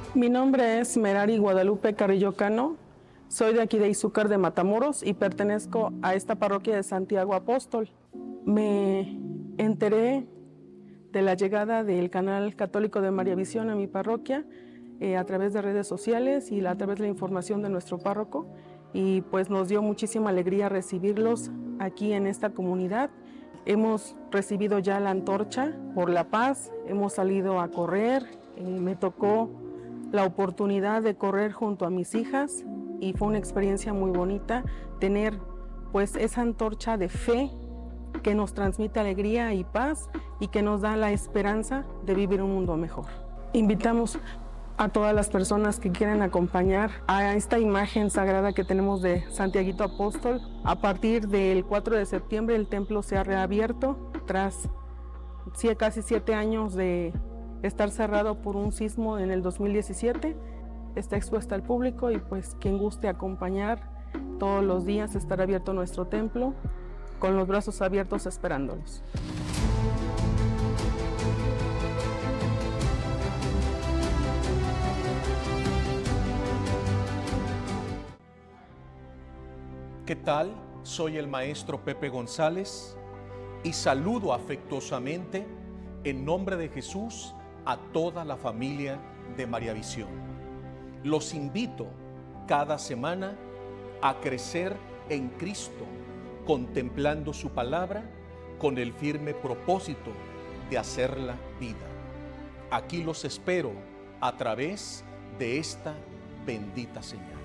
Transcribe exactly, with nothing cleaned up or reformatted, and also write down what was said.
Mi nombre es Merari Guadalupe Carrillo Cano, soy de aquí de Izúcar de Matamoros y pertenezco a esta parroquia de Santiago Apóstol. Me enteré de la llegada del canal católico de María Visión a mi parroquia eh, a través de redes sociales y a través de la información de nuestro párroco, y pues nos dio muchísima alegría recibirlos aquí en esta comunidad. Hemos recibido ya la antorcha por la paz, hemos salido a correr, eh, me tocó la oportunidad de correr junto a mis hijas y fue una experiencia muy bonita tener pues esa antorcha de fe que nos transmite alegría y paz y que nos da la esperanza de vivir un mundo mejor. Invitamos a todas las personas que quieran acompañar a esta imagen sagrada que tenemos de Santiaguito Apóstol. A partir del cuatro de septiembre el templo se ha reabierto tras casi siete años de estar cerrado por un sismo en el dos mil diecisiete. Está expuesta al público y pues quien guste acompañar, todos los días estará abierto nuestro templo con los brazos abiertos esperándolos. ¿Qué tal? Soy el maestro Pepe González y saludo afectuosamente en nombre de Jesús a toda la familia de María Visión. Los invito cada semana a crecer en Cristo, contemplando su palabra con el firme propósito de hacerla vida. Aquí los espero a través de esta bendita señal.